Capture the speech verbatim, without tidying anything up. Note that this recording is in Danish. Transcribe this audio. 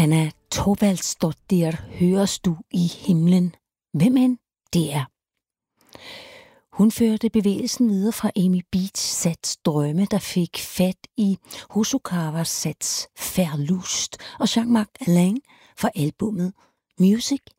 Anna Thorvaldsdottir høres du i himlen. Hvem end det er. Hun førte bevægelsen videre fra Amy Beach Sats drømme, der fik fat i Hosokawa Sats Færlust og Jean-Marc Alain fra albummet Music